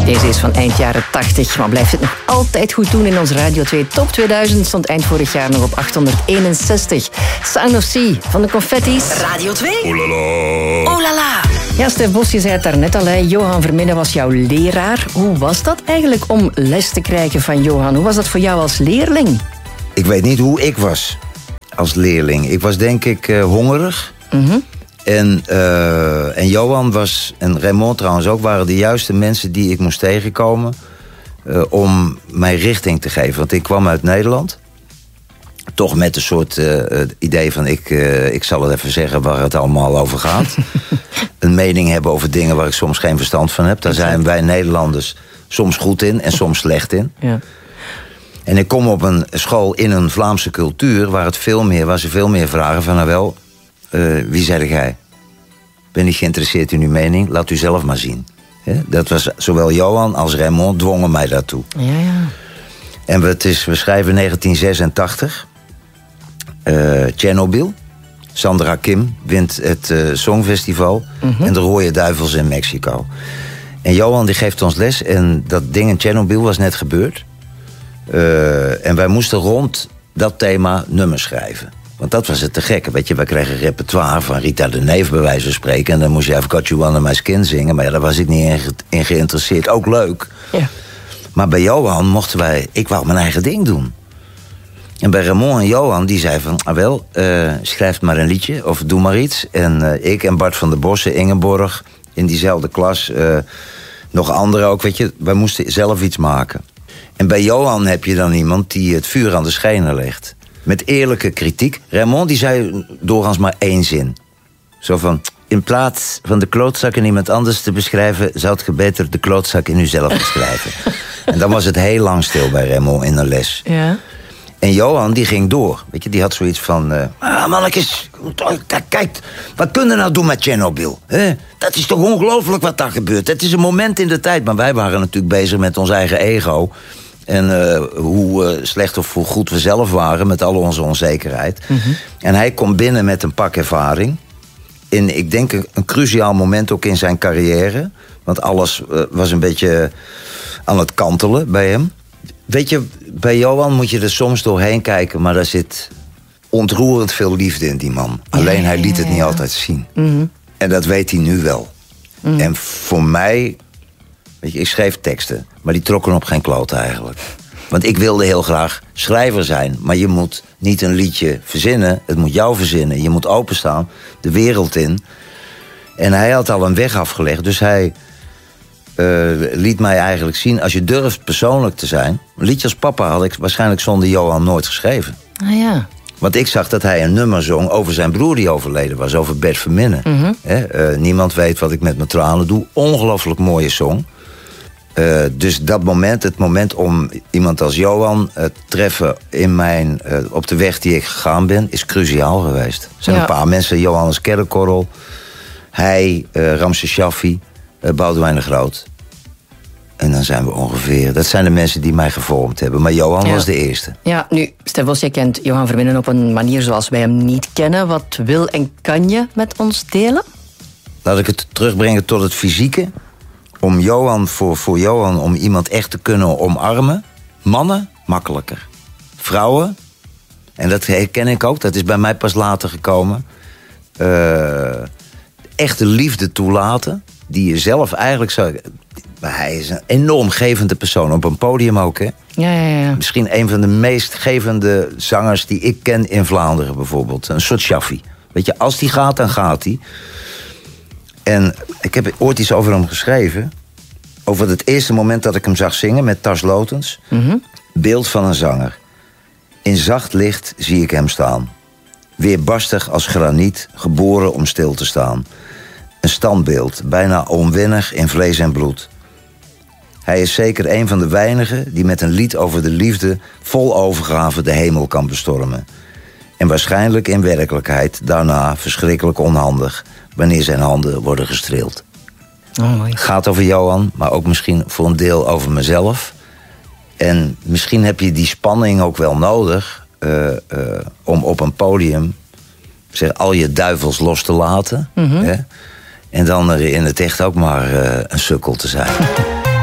Deze is van eind jaren 80, maar blijft het nog altijd goed doen in ons Radio 2 Top 2000. Stond eind vorig jaar nog op 861. Sound of Sea van de Confetti's. Radio 2. Oh la la. Oh la la. Ja, Stef Bos, je zei het daarnet al. Hè. Johan Verminnen was jouw leraar. Hoe was dat eigenlijk om les te krijgen van Johan? Hoe was dat voor jou als leerling? Ik weet niet hoe ik was als leerling. Ik was denk ik hongerig. Mm-hmm. En Johan was, en Raymond trouwens ook, waren de juiste mensen die ik moest tegenkomen om mij richting te geven. Want ik kwam uit Nederland. Toch met een soort idee van, ik zal het even zeggen waar het allemaal over gaat. Een mening hebben over dingen waar ik soms geen verstand van heb. Daar zijn wij Nederlanders soms goed in en soms slecht in. Ja. En ik kom op een school in een Vlaamse cultuur waar ze veel meer vragen van, nou wel, wie zei jij? Ben niet geïnteresseerd in uw mening, laat u zelf maar zien. Dat was zowel Johan als Raymond dwongen mij daartoe. Ja. En we schrijven 1986. Tsjernobyl. Sandra Kim wint het Songfestival. Mm-hmm. En de Rode Duivels in Mexico. En Johan die geeft ons les. En dat ding in Tsjernobyl was net gebeurd. En wij moesten rond dat thema nummers schrijven. Want dat was het te gekke. Weet je, wij kregen repertoire van Rita de Neef bij wijze van spreken. En dan moest je I've Got You Under My Skin zingen. Maar ja, daar was ik niet in geïnteresseerd. Ook leuk. Ja. Maar bij Johan ik wou mijn eigen ding doen. En bij Raymond en Johan, die zeiden van, schrijf maar een liedje of doe maar iets. En ik en Bart van der Bossen, Ingeborg, in diezelfde klas, nog anderen ook, weet je. Wij moesten zelf iets maken. En bij Johan heb je dan iemand die het vuur aan de schenen legt. Met eerlijke kritiek. Raymond die zei doorgaans maar één zin. Zo van, in plaats van de klootzak in iemand anders te beschrijven, zou je beter de klootzak in uzelf beschrijven. En dan was het heel lang stil bij Raymond in een les. Ja. En Johan die ging door. Weet je, die had zoiets van, mannetjes, kijk, wat kunnen we nou doen met Tsjernobyl? Dat is toch ongelooflijk wat daar gebeurt. Het is een moment in de tijd. Maar wij waren natuurlijk bezig met ons eigen ego. En hoe slecht of hoe goed we zelf waren met al onze onzekerheid. Mm-hmm. En hij komt binnen met een pak ervaring. In, ik denk, een cruciaal moment ook in zijn carrière. Want alles was een beetje aan het kantelen bij hem. Weet je, bij Johan moet je er soms doorheen kijken, maar daar zit ontroerend veel liefde in die man. Alleen hij liet het niet altijd zien. Mm-hmm. En dat weet hij nu wel. Mm-hmm. En voor mij, weet je, ik schreef teksten, maar die trokken op geen kloot eigenlijk. Want ik wilde heel graag schrijver zijn, maar je moet niet een liedje verzinnen, het moet jou verzinnen. Je moet openstaan, de wereld in. En hij had al een weg afgelegd, dus hij liet mij eigenlijk zien, als je durft persoonlijk te zijn. Een liedje als Papa had ik waarschijnlijk zonder Johan nooit geschreven. Ah ja. Want ik zag dat hij een nummer zong over zijn broer die overleden was, over Bert Verminnen. Mm-hmm. Niemand weet wat ik met mijn tranen doe. Ongelooflijk mooie song. Dus dat moment, het moment om iemand als Johan te treffen in op de weg die ik gegaan ben, is cruciaal geweest. Er zijn een paar mensen, Johannes Kerkorrel, hij, Ramses Shaffi, Boudewijn de Groot. En dan zijn we ongeveer, dat zijn de mensen die mij gevormd hebben. Maar Johan was de eerste. Ja, nu, Stef Bos, jij kent Johan Verminnen op een manier zoals wij hem niet kennen. Wat wil en kan je met ons delen? Laat ik het terugbrengen tot het fysieke. Om Johan, voor Johan, om iemand echt te kunnen omarmen. Mannen, makkelijker. Vrouwen, en dat herken ik ook, dat is bij mij pas later gekomen. Echte liefde toelaten, die je zelf eigenlijk zou. Maar hij is een enorm gevende persoon, op een podium ook, hè? Ja. Misschien een van de meest gevende zangers die ik ken in Vlaanderen bijvoorbeeld. Een soort Shaffi. Weet je, als die gaat, dan gaat hij. En ik heb ooit iets over hem geschreven. Over het eerste moment dat ik hem zag zingen met Tas Lotens. Mm-hmm. Beeld van een zanger. In zacht licht zie ik hem staan. Weerbarstig als graniet, geboren om stil te staan. Een standbeeld, bijna onwinnig in vlees en bloed. Hij is zeker een van de weinigen die met een lied over de liefde vol overgave de hemel kan bestormen. En waarschijnlijk in werkelijkheid daarna verschrikkelijk onhandig wanneer zijn handen worden gestreeld. Oh, mooi. Het gaat over Johan, maar ook misschien voor een deel over mezelf. En misschien heb je die spanning ook wel nodig om op een podium al je duivels los te laten. Mm-hmm. Hè? En dan er in het echt ook maar een sukkel te zijn.